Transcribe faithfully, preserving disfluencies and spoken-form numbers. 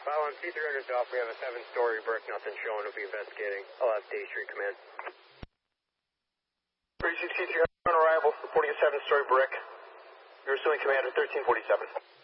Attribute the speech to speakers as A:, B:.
A: Following T three hundred's off, we have a seven-story brick, nothing showing. We'll be investigating. I'll have Day Street Command.
B: thirty-six T three hundred on arrival, reporting a seven-story brick. You're assuming Commander thirteen forty-seven.